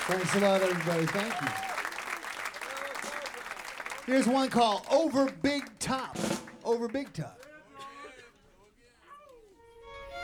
Thanks a lot, everybody. Thank you. Here's one called Over Big Top. Over Big Top.